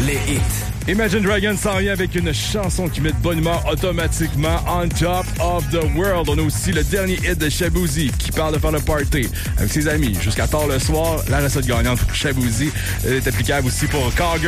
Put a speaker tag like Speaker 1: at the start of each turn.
Speaker 1: les hits.
Speaker 2: Imagine Dragons s'en vient avec une chanson qui met de bonne humeur automatiquement. On Top of the World. On a aussi le dernier hit de Shaboozey qui parle de faire le party avec ses amis jusqu'à tard le soir. La recette gagnante pour Shaboozey est applicable aussi pour Cargo.